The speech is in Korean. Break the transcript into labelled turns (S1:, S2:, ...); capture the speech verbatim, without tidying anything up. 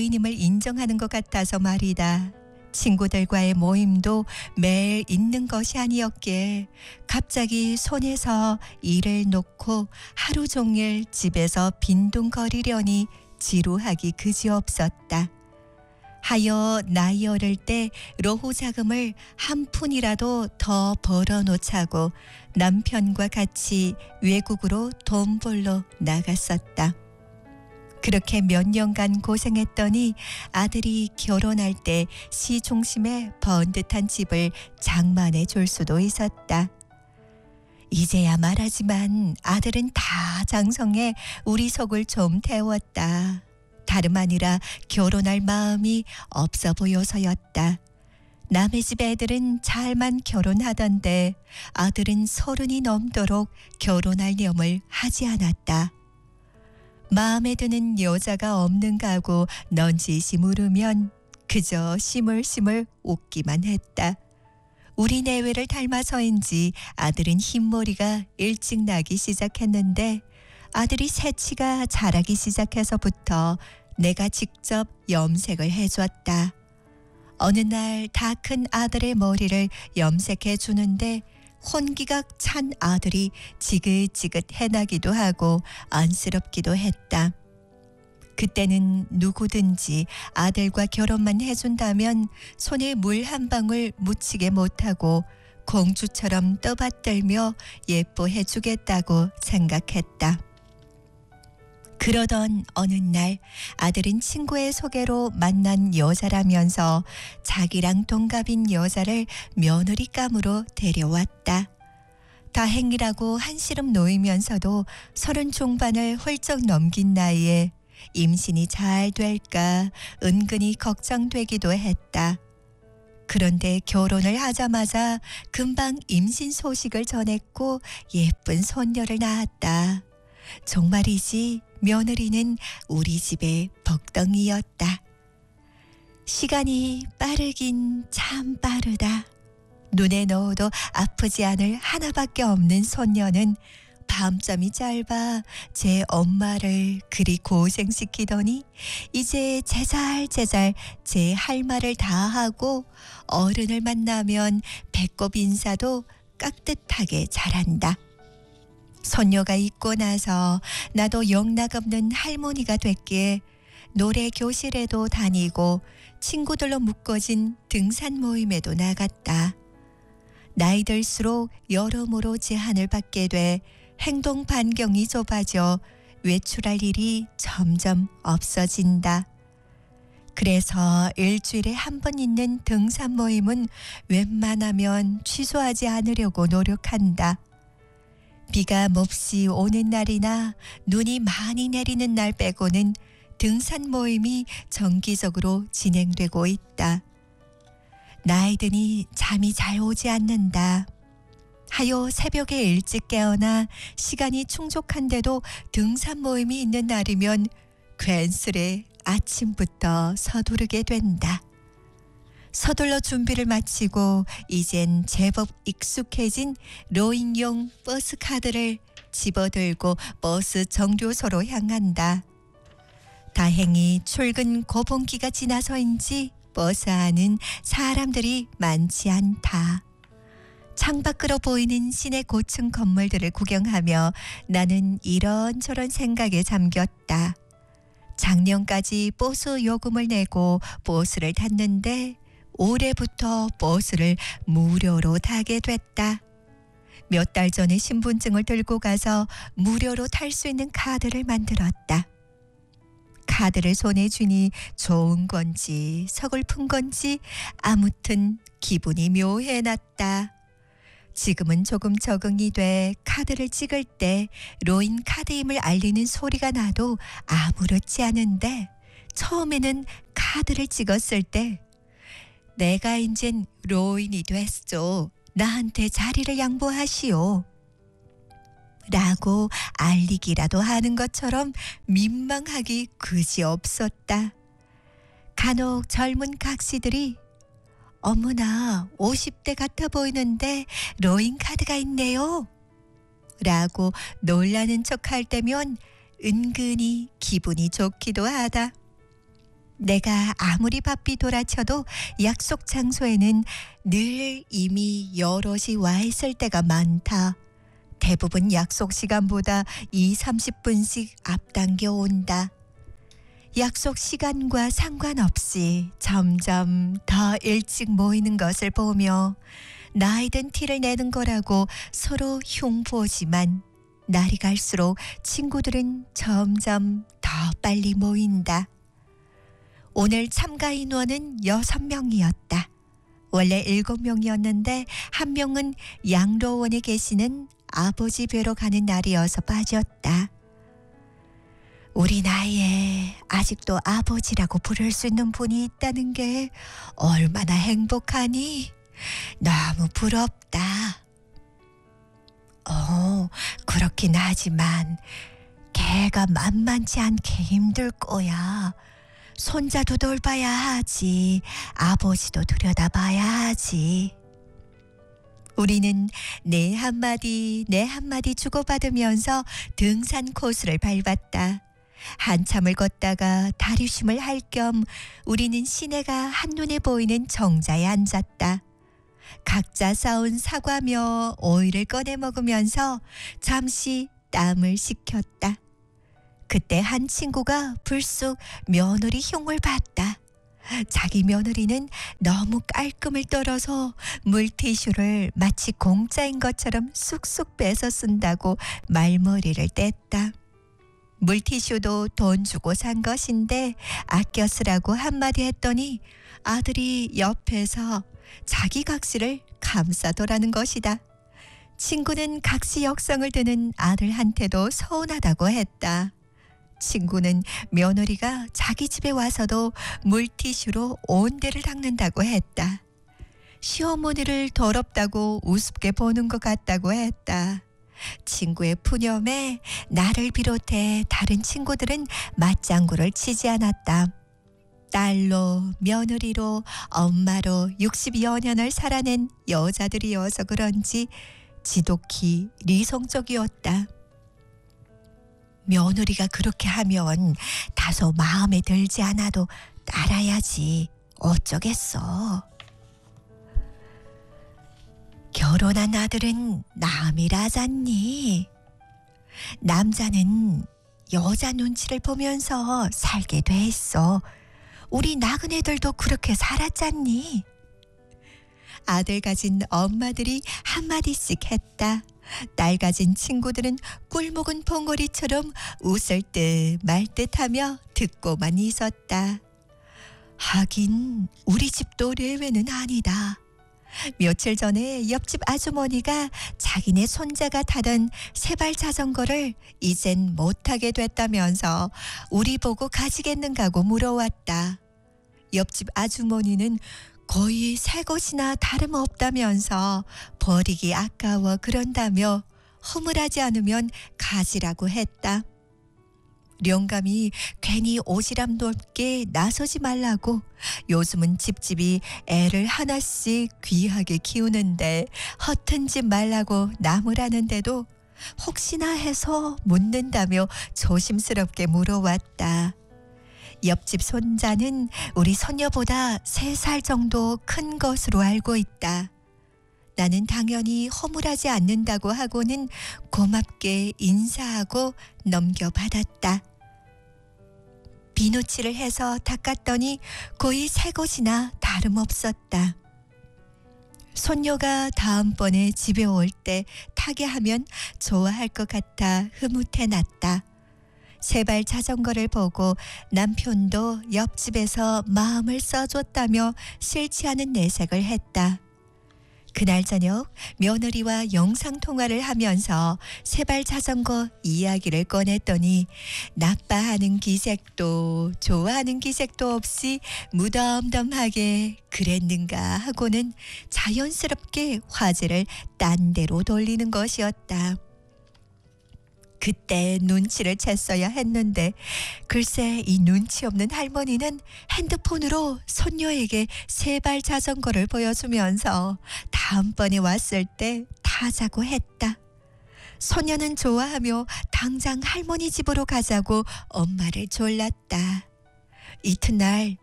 S1: 로인임을 인정하는 것 같아서 말이다. 친구들과의 모임도 매일 있는 것이 아니었기에 갑자기 손에서 일을 놓고 하루 종일 집에서 빈둥거리려니 지루하기 그지없었다. 하여 나이 어릴 때 노후 자금을 한 푼이라도 더 벌어놓자고 남편과 같이 외국으로 돈 벌러 나갔었다. 그렇게 몇 년간 고생했더니 아들이 결혼할 때 시중심에 번듯한 집을 장만해 줄 수도 있었다. 이제야 말하지만 아들은 다 장성해 우리 속을 좀 태웠다. 다름 아니라 결혼할 마음이 없어 보여서였다. 남의 집 애들은 잘만 결혼하던데 아들은 서른이 넘도록 결혼할 념을 하지 않았다. 마음에 드는 여자가 없는가 하고 넌지시 물으면 그저 시물시물 웃기만 했다. 우리 내외를 닮아서인지 아들은 흰머리가 일찍 나기 시작했는데 아들이 새치가 자라기 시작해서부터 내가 직접 염색을 해줬다. 어느 날 다 큰 아들의 머리를 염색해 주는데 혼기가 찬 아들이 지긋지긋 해나기도 하고 안쓰럽기도 했다. 그때는 누구든지 아들과 결혼만 해준다면 손에 물 한 방울 묻히게 못하고 공주처럼 떠받들며 예뻐해 주겠다고 생각했다. 그러던 어느 날 아들은 친구의 소개로 만난 여자라면서 자기랑 동갑인 여자를 며느리감으로 데려왔다. 다행이라고 한시름 놓이면서도 서른 중반을 훌쩍 넘긴 나이에 임신이 잘 될까 은근히 걱정되기도 했다. 그런데 결혼을 하자마자 금방 임신 소식을 전했고 예쁜 손녀를 낳았다. 정말이지 며느리는 우리 집의 복덩이였다. 시간이 빠르긴 참 빠르다. 눈에 넣어도 아프지 않을 하나밖에 없는 손녀는 밤잠이 짧아 제 엄마를 그리 고생시키더니 이제 제잘제잘 제 할 말을 다 하고 어른을 만나면 배꼽 인사도 깍듯하게 잘한다. 손녀가 있고 나서 나도 영락없는 할머니가 됐기에 노래 교실에도 다니고 친구들로 묶어진 등산 모임에도 나갔다. 나이 들수록 여러모로 제한을 받게 돼 행동 반경이 좁아져 외출할 일이 점점 없어진다. 그래서 일주일에 한 번 있는 등산 모임은 웬만하면 취소하지 않으려고 노력한다. 비가 몹시 오는 날이나 눈이 많이 내리는 날 빼고는 등산 모임이 정기적으로 진행되고 있다. 나이 드니 잠이 잘 오지 않는다. 하여 새벽에 일찍 깨어나 시간이 충족한데도 등산 모임이 있는 날이면 괜스레 아침부터 서두르게 된다. 서둘러 준비를 마치고 이젠 제법 익숙해진 로잉용 버스 카드를 집어들고 버스 정류소로 향한다. 다행히 출근 고봉기가 지나서인지 버스 안은 사람들이 많지 않다. 창밖으로 보이는 시내 고층 건물들을 구경하며 나는 이런저런 생각에 잠겼다. 작년까지 버스 요금을 내고 버스를 탔는데 올해부터 버스를 무료로 타게 됐다. 몇 달 전에 신분증을 들고 가서 무료로 탈 수 있는 카드를 만들었다. 카드를 손에 쥐니 좋은 건지 서글픈 건지 아무튼 기분이 묘해났다. 지금은 조금 적응이 돼 카드를 찍을 때 로인 카드임을 알리는 소리가 나도 아무렇지 않은데 처음에는 카드를 찍었을 때 내가 이젠 로인이 됐소. 나한테 자리를 양보하시오. 라고 알리기라도 하는 것처럼 민망하기 그지없었다. 간혹 젊은 각시들이 어머나 오십 대 같아 보이는데 로인 카드가 있네요. 라고 놀라는 척할 때면 은근히 기분이 좋기도 하다. 내가 아무리 바삐 돌아쳐도 약속 장소에는 늘 이미 여럿이 와 있을 때가 많다. 대부분 약속 시간보다 이, 삼십 분씩 앞당겨 온다. 약속 시간과 상관없이 점점 더 일찍 모이는 것을 보며 나이든 티를 내는 거라고 서로 흉보지만 날이 갈수록 친구들은 점점 더 빨리 모인다. 오늘 참가 인원은 여섯 명이었다. 원래 일곱 명이었는데 한 명은 양로원에 계시는 아버지 뵈러 가는 날이어서 빠졌다. 우리 나이에 아직도 아버지라고 부를 수 있는 분이 있다는 게 얼마나 행복하니? 너무 부럽다. 어, 그렇긴 하지만 걔가 만만치 않게 힘들 거야. 손자도 돌봐야 하지. 아버지도 들여다봐야 하지. 우리는 내 한마디 내 한마디 주고받으면서 등산 코스를 밟았다. 한참을 걷다가 다리쉼을 할 겸 우리는 시내가 한눈에 보이는 정자에 앉았다. 각자 싸온 사과며 오이를 꺼내 먹으면서 잠시 땀을 식혔다. 그때 한 친구가 불쑥 며느리 흉을 봤다. 자기 며느리는 너무 깔끔을 떨어서 물티슈를 마치 공짜인 것처럼 쑥쑥 빼서 쓴다고 말머리를 뗐다. 물티슈도 돈 주고 산 것인데 아껴 쓰라고 한마디 했더니 아들이 옆에서 자기 각시를 감싸더라는 것이다. 친구는 각시 역성을 드는 아들한테도 서운하다고 했다. 친구는 며느리가 자기 집에 와서도 물티슈로 온 데를 닦는다고 했다. 시어머니를 더럽다고 우습게 보는 것 같다고 했다. 친구의 푸념에 나를 비롯해 다른 친구들은 맞장구를 치지 않았다. 딸로, 며느리로, 엄마로 육십여 년을 살아낸 여자들이어서 그런지 지독히 리성적이었다. 며느리가 그렇게 하면 다소 마음에 들지 않아도 따라야지. 어쩌겠어. 결혼한 아들은 남이라잖니. 남자는 여자 눈치를 보면서 살게 돼 있어. 우리 나그네들도 그렇게 살았잖니. 아들 가진 엄마들이 한마디씩 했다. 딸 가진 친구들은 꿀 먹은 봉오리처럼 웃을 듯 말 듯하며 듣고만 있었다. 하긴 우리 집도 예외는 아니다. 며칠 전에 옆집 아주머니가 자기네 손자가 타던 세발 자전거를 이젠 못 타게 됐다면서 우리 보고 가지겠는가고 물어왔다. 옆집 아주머니는 거의 새 것이나 다름없다면서 버리기 아까워 그런다며 허물하지 않으면 가지라고 했다. 영감이 괜히 오지랖 넓게 나서지 말라고 요즘은 집집이 애를 하나씩 귀하게 키우는데 허튼 집 말라고 나무라는데도 혹시나 해서 묻는다며 조심스럽게 물어왔다. 옆집 손자는 우리 손녀보다 세 살 정도 큰 것으로 알고 있다. 나는 당연히 허물하지 않는다고 하고는 고맙게 인사하고 넘겨받았다. 비누칠을 해서 닦았더니 거의 새 것이나 다름없었다. 손녀가 다음번에 집에 올 때 타게 하면 좋아할 것 같아 흐뭇해놨다. 세발 자전거를 보고 남편도 옆집에서 마음을 써줬다며 싫지 않은 내색을 했다. 그날 저녁 며느리와 영상통화를 하면서 세발 자전거 이야기를 꺼냈더니 나빠하는 기색도 좋아하는 기색도 없이 무덤덤하게 그랬는가 하고는 자연스럽게 화제를 딴 데로 돌리는 것이었다. 그때 눈치를 챘어야 했는데 글쎄 이 눈치 없는 할머니는 핸드폰으로 손녀에게 세발 자전거를 보여주면서 다음번에 왔을 때 타자고 했다. 손녀는 좋아하며 당장 할머니 집으로 가자고 엄마를 졸랐다. 이튿날